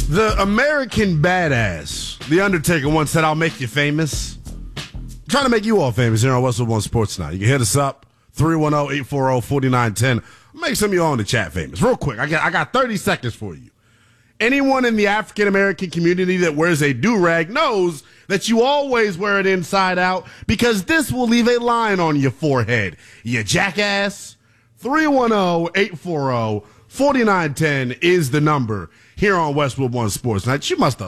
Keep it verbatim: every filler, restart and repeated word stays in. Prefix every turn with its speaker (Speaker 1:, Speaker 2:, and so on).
Speaker 1: The American Badass, The Undertaker, once said, I'll make you famous. I'm trying to make you all famous here on Westwood One Sports Night. You can hit us up, three one zero, eight four zero, four nine one zero. Make some of you all in the chat famous. Real quick, I got, I got thirty seconds for you. Anyone in the African-American community that wears a do-rag knows that you always wear it inside out because this will leave a line on your forehead. You jackass. three one zero, eight four zero, four nine one zero is the number here on Westwood One Sports Night. You must have